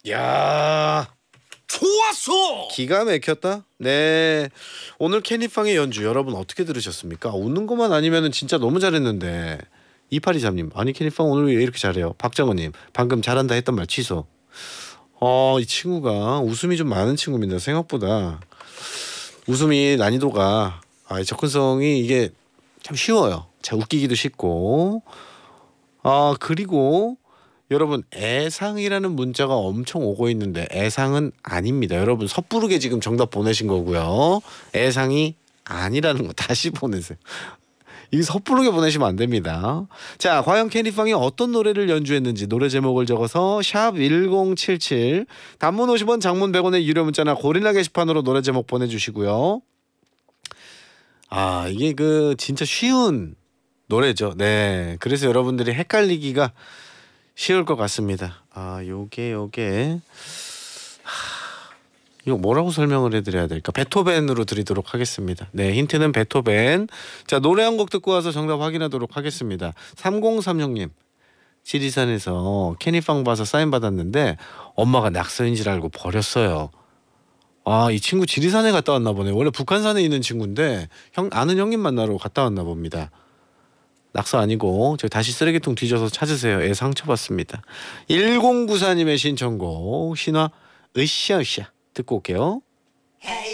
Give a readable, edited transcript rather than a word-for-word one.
야, 좋았어. 기가 막혔다. 네, 오늘 캐니팡의 연주 여러분 어떻게 들으셨습니까? 웃는 것만 아니면은 진짜 너무 잘했는데. 2823님, 아니 캐니팡 오늘 왜 이렇게 잘해요? 박정호님, 방금 잘한다 했던 말 취소. 이 친구가 웃음이 좀 많은 친구입니다. 생각보다 웃음이 난이도가 접근성이 이게 참 쉬워요. 자, 웃기기도 쉽고. 그리고 여러분 애상이라는 문자가 엄청 오고 있는데 애상은 아닙니다. 여러분 섣부르게 지금 정답 보내신 거고요. 애상이 아니라는 거 다시 보내세요. 이게 섣부르게 보내시면 안 됩니다. 자, 과연 캐니팡이 어떤 노래를 연주했는지 노래 제목을 적어서 샵 1077 단문 50원 장문 100원의 유료 문자나 고릴라 게시판으로 노래 제목 보내주시고요. 이게 진짜 쉬운 노래죠. 네, 그래서 여러분들이 헷갈리기가 쉬울 것 같습니다. 요게 이거 뭐라고 설명을 해드려야 될까? 베토벤으로 드리도록 하겠습니다. 네, 힌트는 베토벤. 자, 노래 한 곡 듣고 와서 정답 확인하도록 하겠습니다. 3036님, 지리산에서 캐니팡 봐서 사인 받았는데 엄마가 낙서인 줄 알고 버렸어요. 이 친구 지리산에 갔다 왔나 보네. 원래 북한산에 있는 친구인데 아는 형님 만나러 갔다 왔나 봅니다. 낙서 아니고 저 다시 쓰레기통 뒤져서 찾으세요. 애 상처받습니다. 1094님의 신청곡 신화 으쌰으쌰 듣고 올게요.